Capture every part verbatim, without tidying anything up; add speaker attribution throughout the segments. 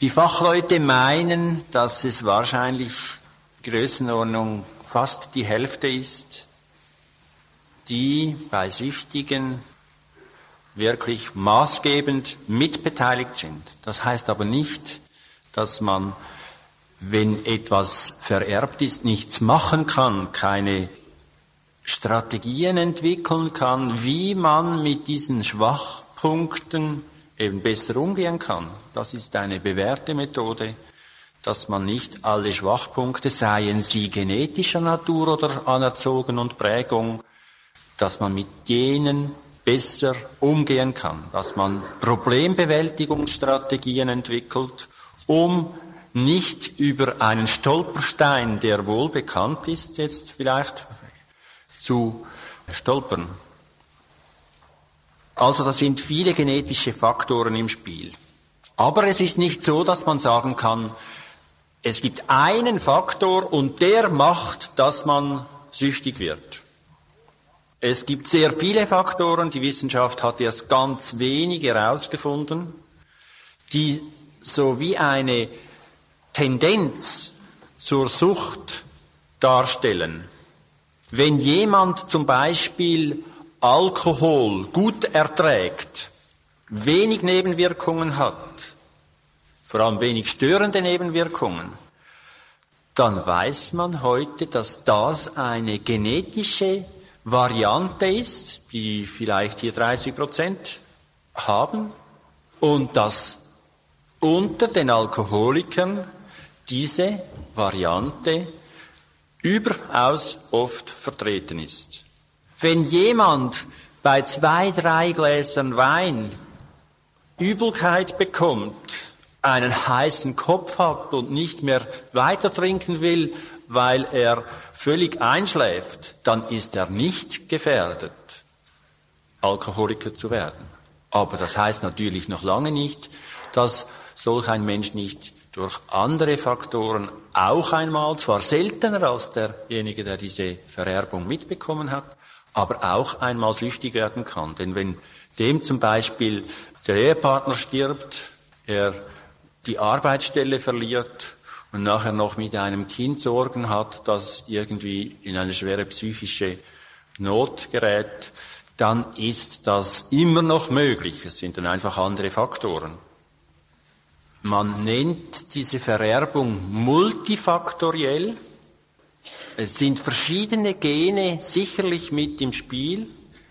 Speaker 1: Die Fachleute meinen, dass es wahrscheinlich Größenordnung fast die Hälfte ist, die bei Süchtigen wirklich maßgebend mitbeteiligt sind. Das heißt aber nicht, dass man, wenn etwas vererbt ist, nichts machen kann, keine Strategien entwickeln kann, wie man mit diesen Schwachpunkten eben besser umgehen kann. Das ist eine bewährte Methode, dass man nicht alle Schwachpunkte, seien sie genetischer Natur oder anerzogen und Prägung, dass man mit denen besser umgehen kann, dass man Problembewältigungsstrategien entwickelt, um nicht über einen Stolperstein, der wohl bekannt ist, jetzt vielleicht zu stolpern. Also da sind viele genetische Faktoren im Spiel. Aber es ist nicht so, dass man sagen kann, es gibt einen Faktor und der macht, dass man süchtig wird. Es gibt sehr viele Faktoren, die Wissenschaft hat erst ganz wenige herausgefunden, die so wie eine Tendenz zur Sucht darstellen. Wenn jemand zum Beispiel Alkohol gut erträgt, wenig Nebenwirkungen hat, vor allem wenig störende Nebenwirkungen, dann weiß man heute, dass das eine genetische Variante ist, die vielleicht hier dreißig Prozent haben, und dass unter den Alkoholikern diese Variante überaus oft vertreten ist. Wenn jemand bei zwei, drei Gläsern Wein Übelkeit bekommt, einen heißen Kopf hat und nicht mehr weiter trinken will, weil er völlig einschläft, dann ist er nicht gefährdet, Alkoholiker zu werden. Aber das heißt natürlich noch lange nicht, dass solch ein Mensch nicht durch andere Faktoren auch einmal, zwar seltener als derjenige, der diese Vererbung mitbekommen hat, aber auch einmal süchtig werden kann. Denn wenn dem zum Beispiel der Ehepartner stirbt, er die Arbeitsstelle verliert und nachher noch mit einem Kind Sorgen hat, das irgendwie in eine schwere psychische Not gerät, dann ist das immer noch möglich. Es sind dann einfach andere Faktoren. Man nennt diese Vererbung multifaktoriell. Es sind verschiedene Gene sicherlich mit im Spiel.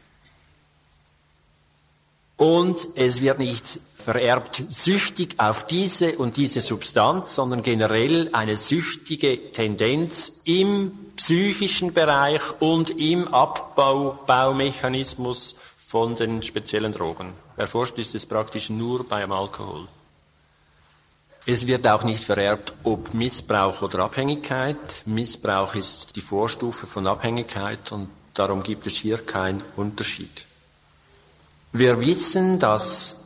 Speaker 1: Und es wird nicht vererbt süchtig auf diese und diese Substanz, sondern generell eine süchtige Tendenz im psychischen Bereich und im Abbaumechanismus von den speziellen Drogen. Erforscht ist es praktisch nur beim Alkohol. Es wird auch nicht vererbt, ob Missbrauch oder Abhängigkeit. Missbrauch ist die Vorstufe von Abhängigkeit und darum gibt es hier keinen Unterschied. Wir wissen, dass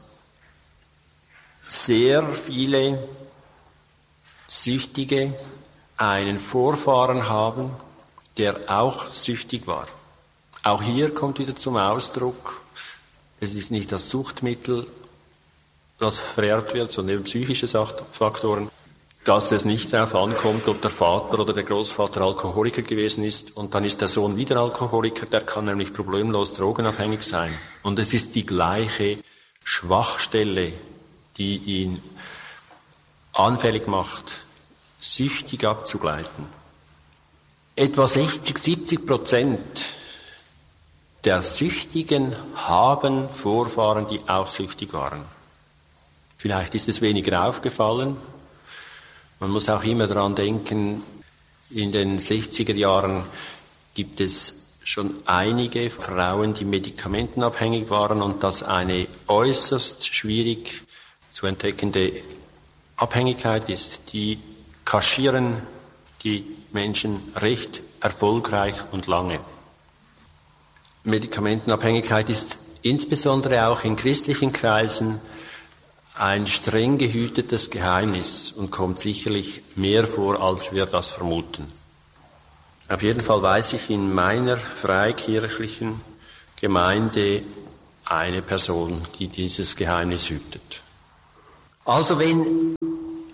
Speaker 1: sehr viele Süchtige einen Vorfahren haben, der auch süchtig war. Auch hier kommt wieder zum Ausdruck, es ist nicht das Suchtmittel, das vererbt wird, sondern eben psychische Faktoren, dass es nicht darauf ankommt, ob der Vater oder der Großvater Alkoholiker gewesen ist und dann ist der Sohn wieder Alkoholiker, der kann nämlich problemlos drogenabhängig sein. Und es ist die gleiche Schwachstelle, die ihn anfällig macht, süchtig abzugleiten. Etwa sechzig, siebzig Prozent der Süchtigen haben Vorfahren, die auch süchtig waren. Vielleicht ist es weniger aufgefallen. Man muss auch immer daran denken, in den sechziger Jahren gibt es schon einige Frauen, die medikamentenabhängig waren und das eine äußerst schwierig zu entdeckende Abhängigkeit ist. Die kaschieren die Menschen recht erfolgreich und lange. Medikamentenabhängigkeit ist insbesondere auch in christlichen Kreisen ein streng gehütetes Geheimnis und kommt sicherlich mehr vor, als wir das vermuten. Auf jeden Fall weiß ich in meiner freikirchlichen Gemeinde eine Person, die dieses Geheimnis hütet. Also wenn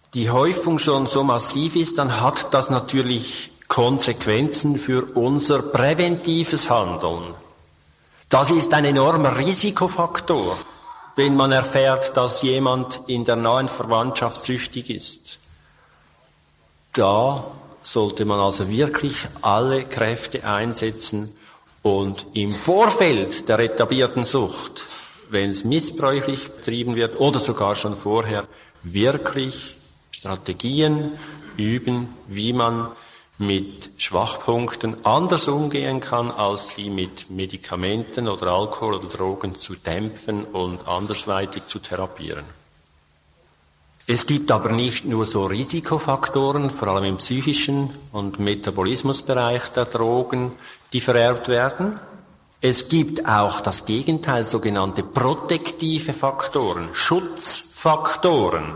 Speaker 1: die Häufung schon so massiv ist, dann hat das natürlich Konsequenzen für unser präventives Handeln. Das ist ein enormer Risikofaktor, wenn man erfährt, dass jemand in der nahen Verwandtschaft süchtig ist. Da sollte man also wirklich alle Kräfte einsetzen und im Vorfeld der etablierten Sucht, wenn es missbräuchlich betrieben wird oder sogar schon vorher, wirklich Strategien üben, wie man mit Schwachpunkten anders umgehen kann, als sie mit Medikamenten oder Alkohol oder Drogen zu dämpfen und andersweitig zu therapieren. Es gibt aber nicht nur so Risikofaktoren, vor allem im psychischen und Metabolismusbereich der Drogen, die vererbt werden. Es gibt auch das Gegenteil, sogenannte protektive Faktoren, Schutzfaktoren.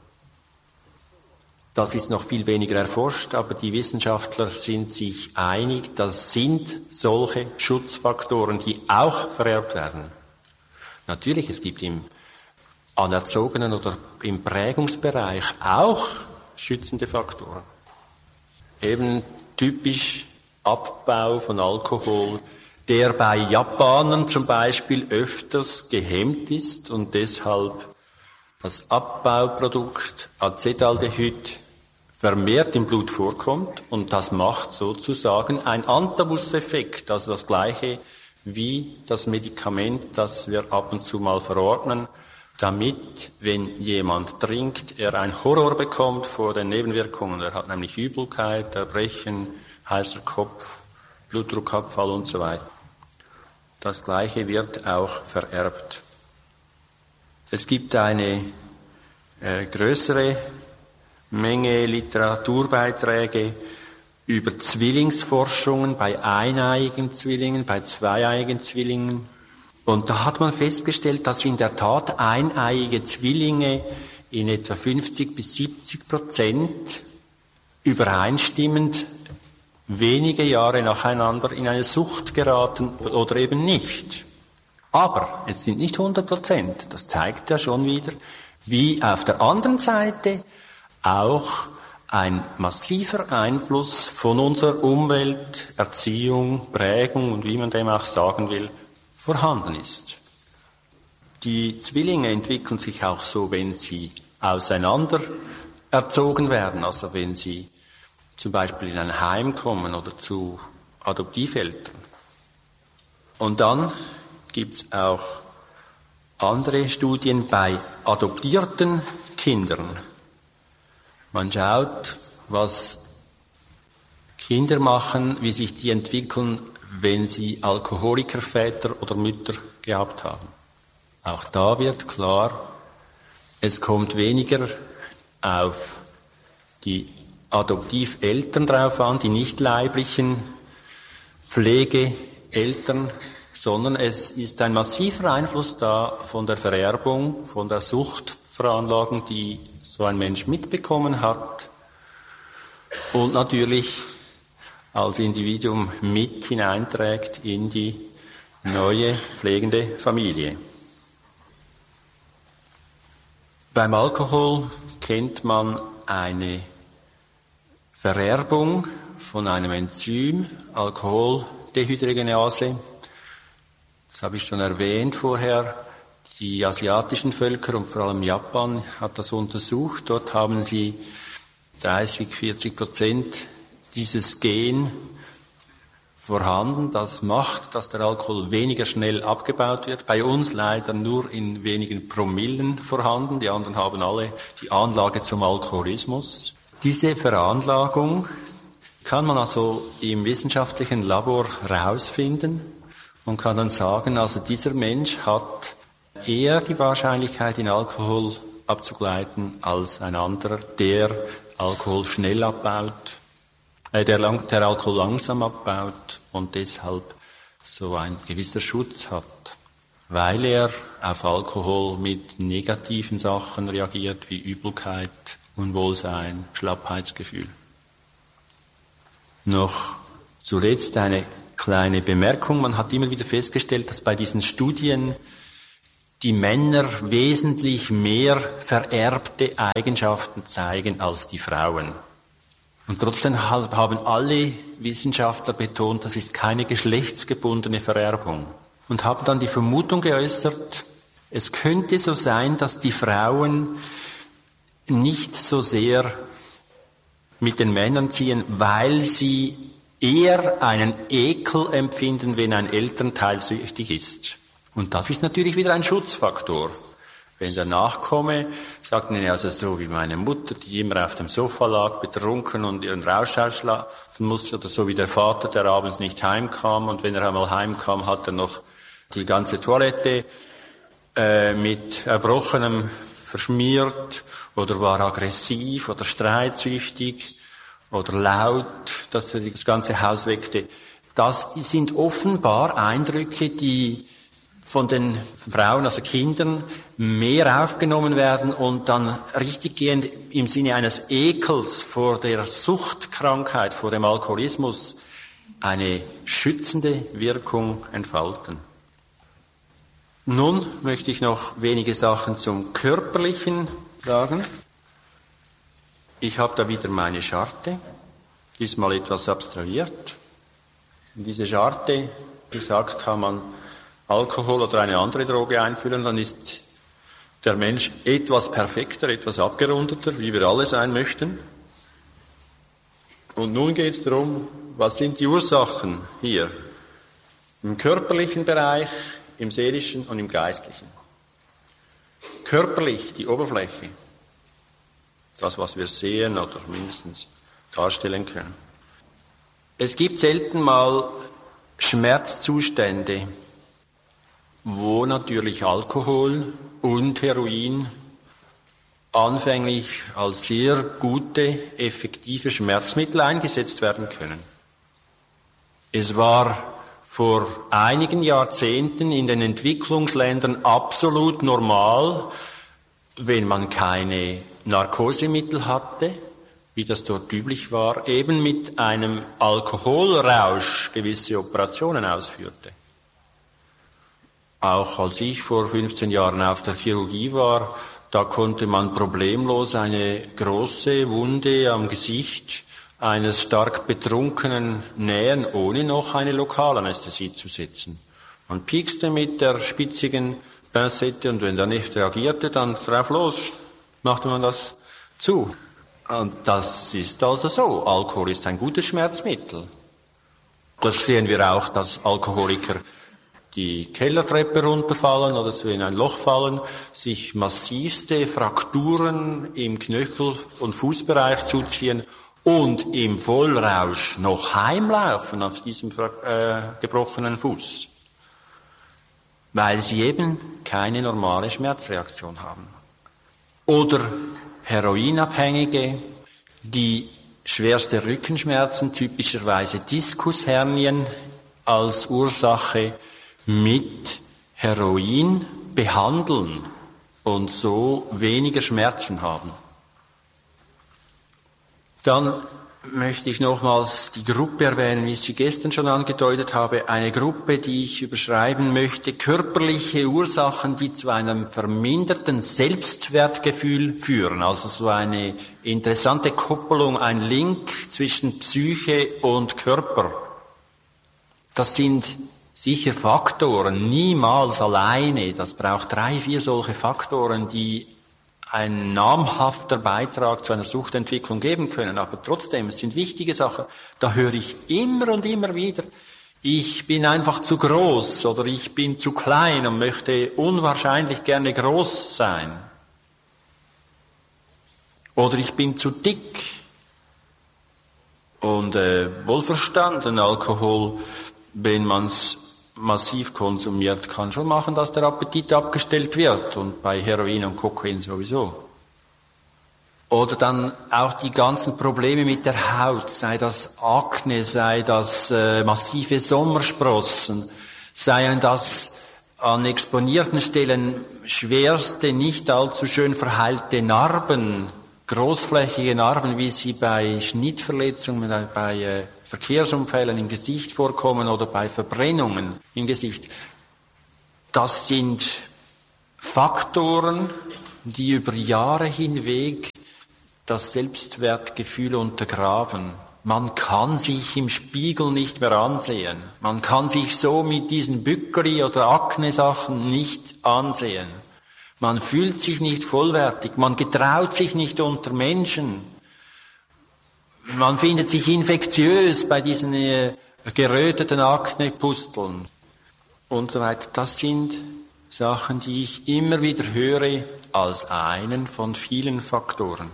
Speaker 1: Das ist noch viel weniger erforscht, aber die Wissenschaftler sind sich einig, das sind solche Schutzfaktoren, die auch vererbt werden. Natürlich, es gibt im anerzogenen oder im Prägungsbereich auch schützende Faktoren. Eben typisch Abbau von Alkohol, der bei Japanern zum Beispiel öfters gehemmt ist und deshalb das Abbauprodukt Acetaldehyd vermehrt im Blut vorkommt, und das macht sozusagen ein Antabus-Effekt, also das Gleiche wie das Medikament, das wir ab und zu mal verordnen, damit, wenn jemand trinkt, er einen Horror bekommt vor den Nebenwirkungen. Er hat nämlich Übelkeit, Erbrechen, heißer Kopf, Blutdruckabfall und so weiter. Das Gleiche wird auch vererbt. Es gibt eine äh, größere Menge Literaturbeiträge über Zwillingsforschungen bei eineiigen Zwillingen, bei zweieiigen Zwillingen. Und da hat man festgestellt, dass in der Tat eineiige Zwillinge in etwa fünfzig bis siebzig Prozent übereinstimmend wenige Jahre nacheinander in eine Sucht geraten oder eben nicht. Aber es sind nicht hundert Prozent. Das zeigt ja schon wieder, wie auf der anderen Seite auch ein massiver Einfluss von unserer Umwelt, Erziehung, Prägung und wie man dem auch sagen will, vorhanden ist. Die Zwillinge entwickeln sich auch so, wenn sie auseinander erzogen werden, also wenn sie zum Beispiel in ein Heim kommen oder zu Adoptiveltern. Und dann gibt es auch andere Studien bei adoptierten Kindern. Man schaut, was Kinder machen, wie sich die entwickeln, wenn sie Alkoholikerväter oder Mütter gehabt haben. Auch da wird klar, es kommt weniger auf die Adoptiveltern drauf an, die nicht leiblichen Pflegeeltern, sondern es ist ein massiver Einfluss da von der Vererbung, von der Suchtveranlagung, die so ein Mensch mitbekommen hat und natürlich als Individuum mit hineinträgt in die neue pflegende Familie. Beim Alkohol kennt man eine Vererbung von einem Enzym, Alkoholdehydrogenase. Das habe ich schon erwähnt vorher. Die asiatischen Völker und vor allem Japan hat das untersucht. Dort haben sie dreißig, vierzig Prozent dieses Gen vorhanden. Das macht, dass der Alkohol weniger schnell abgebaut wird. Bei uns leider nur in wenigen Promillen vorhanden. Die anderen haben alle die Anlage zum Alkoholismus. Diese Veranlagung kann man also im wissenschaftlichen Labor herausfinden und kann dann sagen, also dieser Mensch hat eher die Wahrscheinlichkeit, in Alkohol abzugleiten, als ein anderer, der Alkohol schnell abbaut, äh, der, lang, der Alkohol langsam abbaut und deshalb so ein gewisser Schutz hat, weil er auf Alkohol mit negativen Sachen reagiert, wie Übelkeit, Unwohlsein, Schlappheitsgefühl. Noch zuletzt eine kleine Bemerkung. Man hat immer wieder festgestellt, dass bei diesen Studien die Männer wesentlich mehr vererbte Eigenschaften zeigen als die Frauen. Und trotzdem haben alle Wissenschaftler betont, das ist keine geschlechtsgebundene Vererbung. Und haben dann die Vermutung geäußert, es könnte so sein, dass die Frauen nicht so sehr mit den Männern ziehen, weil sie eher einen Ekel empfinden, wenn ein Elternteil süchtig ist. Und das ist natürlich wieder ein Schutzfaktor. Wenn der Nachkomme sagt, nee, also so wie meine Mutter, die immer auf dem Sofa lag, betrunken und ihren Rausch ausschlafen musste, oder so wie der Vater, der abends nicht heimkam, und wenn er einmal heimkam, hat er noch die ganze Toilette äh, mit Erbrochenem verschmiert, oder war aggressiv oder streitsüchtig oder laut, dass er das ganze Haus weckte. Das sind offenbar Eindrücke, die von den Frauen, also Kindern, mehr aufgenommen werden und dann richtiggehend im Sinne eines Ekels vor der Suchtkrankheit, vor dem Alkoholismus, eine schützende Wirkung entfalten. Nun möchte ich noch wenige Sachen zum Körperlichen sagen. Ich habe da wieder meine Charte, diesmal etwas abstrahiert. In diese Charte, wie gesagt, kann man Alkohol oder eine andere Droge einführen, dann ist der Mensch etwas perfekter, etwas abgerundeter, wie wir alle sein möchten. Und nun geht es darum, was sind die Ursachen hier? Im körperlichen Bereich, im seelischen und im geistlichen. Körperlich, die Oberfläche, das, was wir sehen oder mindestens darstellen können. Es gibt selten mal Schmerzzustände, wo natürlich Alkohol und Heroin anfänglich als sehr gute, effektive Schmerzmittel eingesetzt werden können. Es war vor einigen Jahrzehnten in den Entwicklungsländern absolut normal, wenn man keine Narkosemittel hatte, wie das dort üblich war, eben mit einem Alkoholrausch gewisse Operationen ausführte. Auch als ich vor fünfzehn Jahren auf der Chirurgie war, da konnte man problemlos eine große Wunde am Gesicht eines stark Betrunkenen nähen, ohne noch eine Lokalanästhesie zu setzen. Man piekste mit der spitzigen Pincette und wenn der nicht reagierte, dann drauf los, machte man das zu. Und das ist also so. Alkohol ist ein gutes Schmerzmittel. Das sehen wir auch, dass Alkoholiker die Kellertreppe runterfallen oder so in ein Loch fallen, sich massivste Frakturen im Knöchel- und Fußbereich zuziehen und im Vollrausch noch heimlaufen auf diesem äh, gebrochenen Fuß, weil sie eben keine normale Schmerzreaktion haben. Oder Heroinabhängige, die schwerste Rückenschmerzen, typischerweise Diskushernien als Ursache, mit Heroin behandeln und so weniger Schmerzen haben. Dann möchte ich nochmals die Gruppe erwähnen, wie ich sie gestern schon angedeutet habe. Eine Gruppe, die ich überschreiben möchte, körperliche Ursachen, die zu einem verminderten Selbstwertgefühl führen. Also so eine interessante Koppelung, ein Link zwischen Psyche und Körper. Das sind sicher Faktoren, niemals alleine. Das braucht drei, vier solche Faktoren, die ein namhafter Beitrag zu einer Suchtentwicklung geben können. Aber trotzdem, es sind wichtige Sachen. Da höre ich immer und immer wieder, ich bin einfach zu groß oder ich bin zu klein und möchte unwahrscheinlich gerne groß sein. Oder ich bin zu dick. Und äh, wohlverstanden, Alkohol, wenn man es massiv konsumiert, kann schon machen, dass der Appetit abgestellt wird und bei Heroin und Kokain sowieso. Oder dann auch die ganzen Probleme mit der Haut, sei das Akne, sei das äh, massive Sommersprossen, seien das an exponierten Stellen schwerste, nicht allzu schön verheilte Narben, großflächige Narben, wie sie bei Schnittverletzungen, bei äh, Verkehrsunfällen im Gesicht vorkommen oder bei Verbrennungen im Gesicht. Das sind Faktoren, die über Jahre hinweg das Selbstwertgefühl untergraben. Man kann sich im Spiegel nicht mehr ansehen. Man kann sich so mit diesen Bückeri- oder Akne-Sachen nicht ansehen. Man fühlt sich nicht vollwertig. Man getraut sich nicht unter Menschen. Man findet sich infektiös bei diesen äh, geröteten Akne-Pusteln und so weiter. Das sind Sachen, die ich immer wieder höre als einen von vielen Faktoren.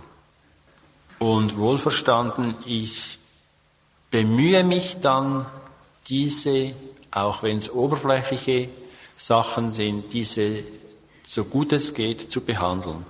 Speaker 1: Und wohlverstanden, ich bemühe mich dann, diese, auch wenn es oberflächliche Sachen sind, diese so gut es geht zu behandeln.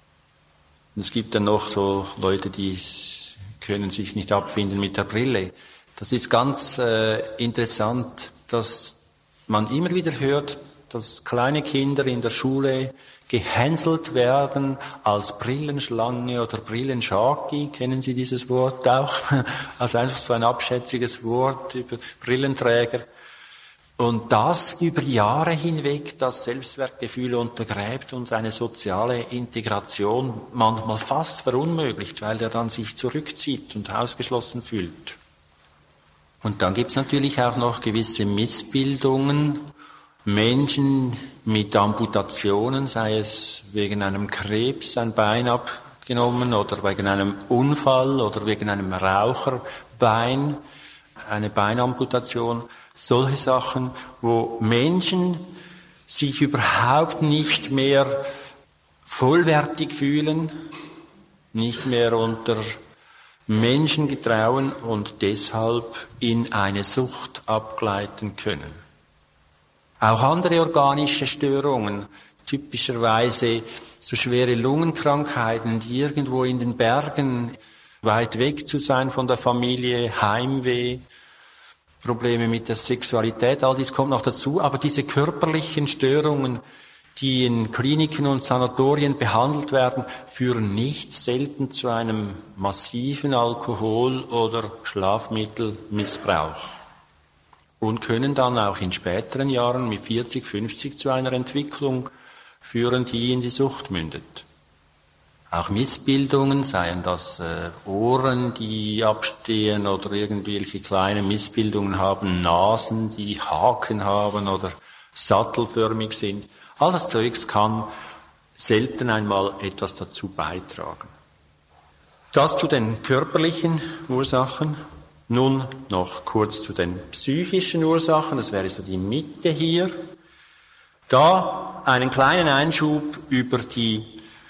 Speaker 1: Und es gibt dann noch so Leute, die können sich nicht abfinden mit der Brille. Das ist ganz äh, interessant, dass man immer wieder hört, dass kleine Kinder in der Schule gehänselt werden als Brillenschlange oder Brillenschaki. Kennen Sie dieses Wort auch? Also einfach so ein abschätziges Wort über Brillenträger. Und das über Jahre hinweg das Selbstwertgefühl untergräbt und eine soziale Integration manchmal fast verunmöglicht, weil der dann sich zurückzieht und ausgeschlossen fühlt. Und dann gibt es natürlich auch noch gewisse Missbildungen. Menschen mit Amputationen, sei es wegen einem Krebs ein Bein abgenommen oder wegen einem Unfall oder wegen einem Raucherbein, eine Beinamputation, solche Sachen, wo Menschen sich überhaupt nicht mehr vollwertig fühlen, nicht mehr unter Menschen getrauen und deshalb in eine Sucht abgleiten können. Auch andere organische Störungen, typischerweise so schwere Lungenkrankheiten, die irgendwo in den Bergen, weit weg zu sein von der Familie, Heimweh, Probleme mit der Sexualität, all dies kommt noch dazu. Aber diese körperlichen Störungen, die in Kliniken und Sanatorien behandelt werden, führen nicht selten zu einem massiven Alkohol- oder Schlafmittelmissbrauch. Und können dann auch in späteren Jahren mit vierzig, fünfzig zu einer Entwicklung führen, die in die Sucht mündet. Auch Missbildungen, seien das äh, Ohren, die abstehen oder irgendwelche kleine Missbildungen haben, Nasen, die Haken haben oder sattelförmig sind. All das Zeugs kann selten einmal etwas dazu beitragen. Das zu den körperlichen Ursachen. Nun noch kurz zu den psychischen Ursachen, das wäre so die Mitte hier. Da einen kleinen Einschub über die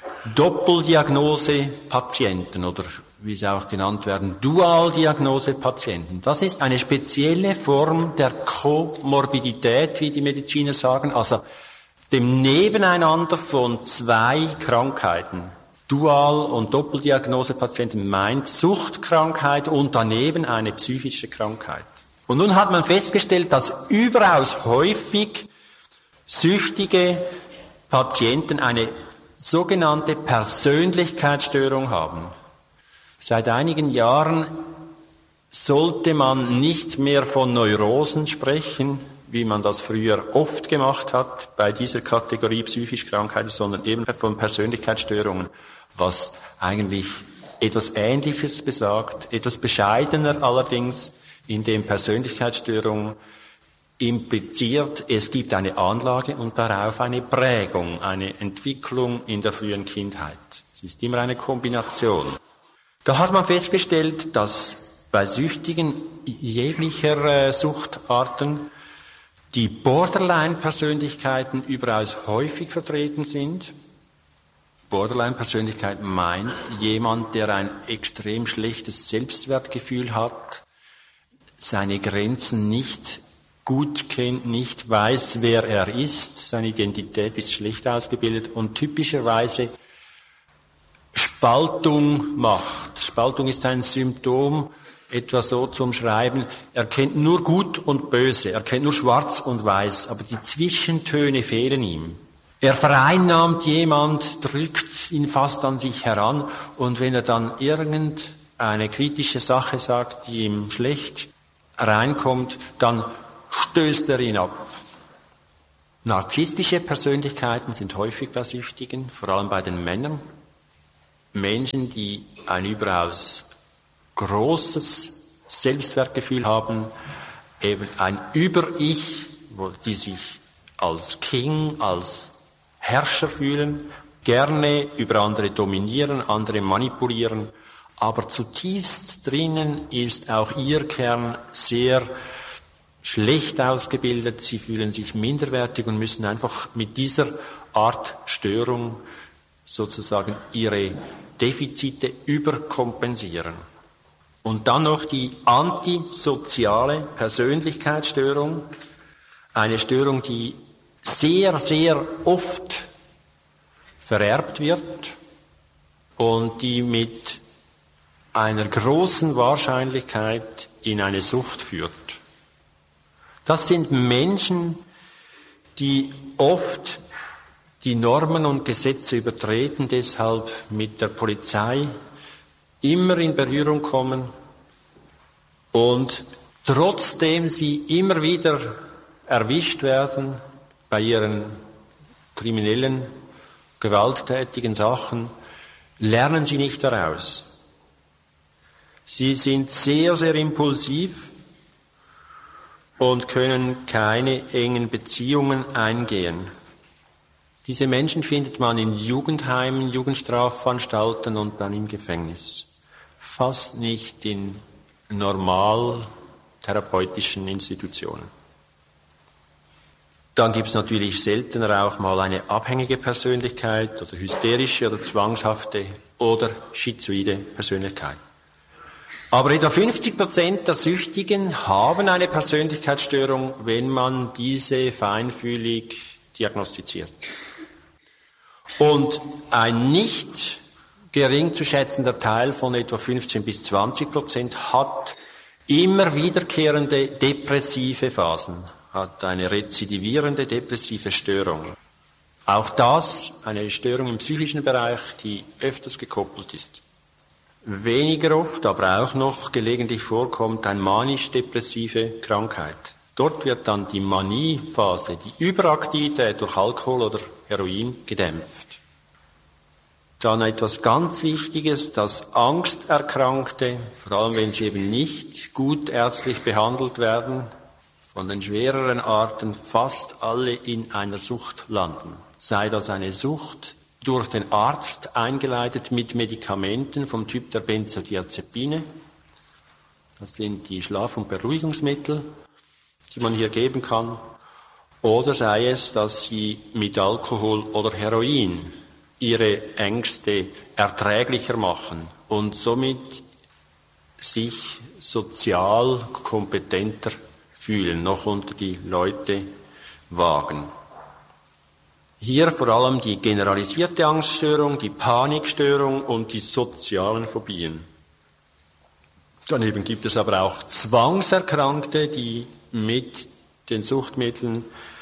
Speaker 1: Doppeldiagnose-Patienten oder wie sie auch genannt werden, Dualdiagnose-Patienten. Das ist eine spezielle Form der Komorbidität, wie die Mediziner sagen, also dem Nebeneinander von zwei Krankheiten. Dual- und Doppeldiagnose-Patienten meint Suchtkrankheit und daneben eine psychische Krankheit. Und nun hat man festgestellt, dass überaus häufig süchtige Patienten eine sogenannte Persönlichkeitsstörung haben. Seit einigen Jahren sollte man nicht mehr von Neurosen sprechen, wie man das früher oft gemacht hat bei dieser Kategorie psychische Krankheiten, sondern eben von Persönlichkeitsstörungen, was eigentlich etwas Ähnliches besagt, etwas bescheidener allerdings, in dem Persönlichkeitsstörung impliziert, es gibt eine Anlage und darauf eine Prägung, eine Entwicklung in der frühen Kindheit. Es ist immer eine Kombination. Da hat man festgestellt, dass bei Süchtigen jeglicher äh, Suchtarten die Borderline-Persönlichkeiten überaus häufig vertreten sind. Borderline-Persönlichkeit meint jemand, der ein extrem schlechtes Selbstwertgefühl hat, seine Grenzen nicht gut kennt, nicht weiß, wer er ist, seine Identität ist schlecht ausgebildet und typischerweise Spaltung macht. Spaltung ist ein Symptom, etwa so zum Schreiben, er kennt nur Gut und Böse, er kennt nur Schwarz und Weiß, aber die Zwischentöne fehlen ihm. Er vereinnahmt jemand, drückt ihn fast an sich heran und wenn er dann irgendeine kritische Sache sagt, die ihm schlecht reinkommt, dann stößt er ihn ab. Narzisstische Persönlichkeiten sind häufig bei Süchtigen, vor allem bei den Männern. Menschen, die ein überaus großes Selbstwertgefühl haben, eben ein Über-Ich, die sich als King, als Herrscher fühlen, gerne über andere dominieren, andere manipulieren, aber zutiefst drinnen ist auch ihr Kern sehr schlecht ausgebildet. Sie fühlen sich minderwertig und müssen einfach mit dieser Art Störung sozusagen ihre Defizite überkompensieren. Und dann noch die antisoziale Persönlichkeitsstörung, eine Störung, die sehr, sehr oft vererbt wird und die mit einer großen Wahrscheinlichkeit in eine Sucht führt. Das sind Menschen, die oft die Normen und Gesetze übertreten, deshalb mit der Polizei immer in Berührung kommen und trotzdem sie immer wieder erwischt werden bei ihren kriminellen, gewalttätigen Sachen, lernen sie nicht daraus. Sie sind sehr, sehr impulsiv und können keine engen Beziehungen eingehen. Diese Menschen findet man in Jugendheimen, Jugendstrafanstalten und dann im Gefängnis. Fast nicht in normal therapeutischen Institutionen. Dann gibt es natürlich seltener auch mal eine abhängige Persönlichkeit oder hysterische oder zwangshafte oder schizoide Persönlichkeit. Aber etwa fünfzig Prozent der Süchtigen haben eine Persönlichkeitsstörung, wenn man diese feinfühlig diagnostiziert. Und ein nicht gering zu schätzender Teil von etwa fünfzehn bis zwanzig Prozent hat immer wiederkehrende depressive Phasen, hat eine rezidivierende depressive Störung. Auch das eine Störung im psychischen Bereich, die öfters gekoppelt ist. Weniger oft, aber auch noch gelegentlich vorkommt eine manisch-depressive Krankheit. Dort wird dann die Maniephase, die Überaktivität durch Alkohol oder Heroin gedämpft. Dann etwas ganz Wichtiges, dass Angsterkrankte, vor allem wenn sie eben nicht gut ärztlich behandelt werden, von den schwereren Arten fast alle in einer Sucht landen. Sei das eine Sucht durch den Arzt eingeleitet mit Medikamenten vom Typ der Benzodiazepine. Das sind die Schlaf- und Beruhigungsmittel, die man hier geben kann. Oder sei es, dass sie mit Alkohol oder Heroin ihre Ängste erträglicher machen und somit sich sozial kompetenter fühlen, noch unter die Leute wagen. Hier vor allem die generalisierte Angststörung, die Panikstörung und die sozialen Phobien. Daneben gibt es aber auch Zwangserkrankte, die mit den Suchtmitteln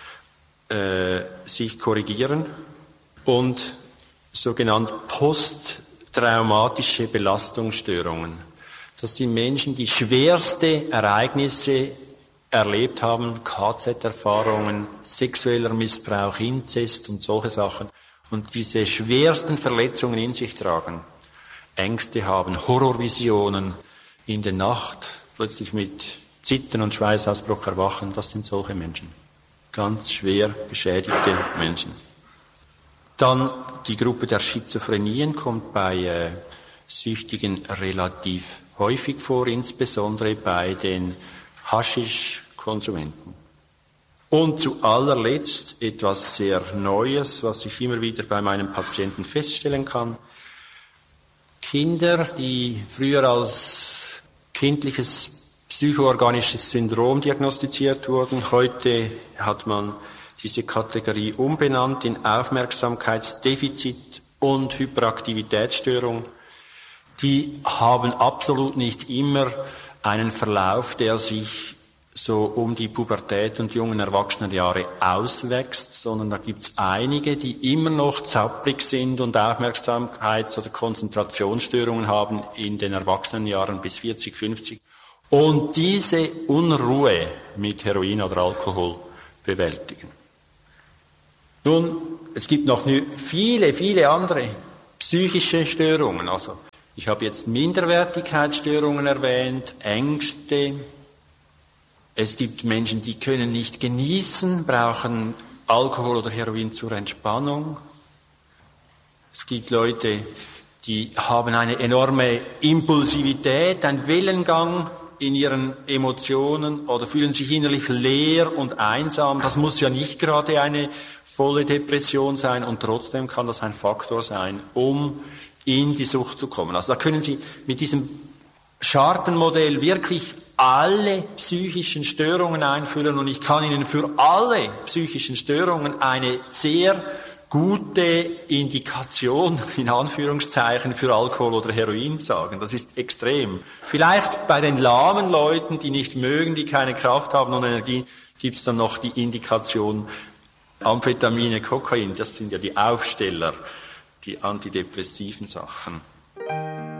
Speaker 1: äh, sich korrigieren und sogenannte posttraumatische Belastungsstörungen. Das sind Menschen, die schwerste Ereignisse erlebt haben, K Z-Erfahrungen, sexueller Missbrauch, Inzest und solche Sachen und diese schwersten Verletzungen in sich tragen, Ängste haben, Horrorvisionen in der Nacht, plötzlich mit Zittern und Schweißausbruch erwachen, das sind solche Menschen, ganz schwer geschädigte Menschen. Dann die Gruppe der Schizophrenien kommt bei äh, Süchtigen relativ häufig vor, insbesondere bei den Haschisch-Konsumenten. Und zu allerletzt etwas sehr Neues, was ich immer wieder bei meinen Patienten feststellen kann. Kinder, die früher als kindliches psychoorganisches Syndrom diagnostiziert wurden, heute hat man diese Kategorie umbenannt in Aufmerksamkeitsdefizit und Hyperaktivitätsstörung. Die haben absolut nicht immer einen Verlauf, der sich so um die Pubertät und jungen Erwachsenenjahre auswächst, sondern da gibt es einige, die immer noch zappelig sind und Aufmerksamkeits- oder Konzentrationsstörungen haben in den Erwachsenenjahren bis vierzig, fünfzig und diese Unruhe mit Heroin oder Alkohol bewältigen. Nun, es gibt noch viele, viele andere psychische Störungen. Also, ich habe jetzt Minderwertigkeitsstörungen erwähnt, Ängste. Es gibt Menschen, die können nicht genießen, brauchen Alkohol oder Heroin zur Entspannung. Es gibt Leute, die haben eine enorme Impulsivität, einen Wellengang in ihren Emotionen oder fühlen sich innerlich leer und einsam. Das muss ja nicht gerade eine volle Depression sein und trotzdem kann das ein Faktor sein, um in die Sucht zu kommen. Also da können Sie mit diesem Schartenmodell wirklich alle psychischen Störungen einfüllen und ich kann Ihnen für alle psychischen Störungen eine sehr gute Indikation, in Anführungszeichen, für Alkohol oder Heroin sagen. Das ist extrem. Vielleicht bei den lahmen Leuten, die nicht mögen, die keine Kraft haben und Energie, gibt es dann noch die Indikation Amphetamine, Kokain. Das sind ja die Aufsteller, die antidepressiven Sachen.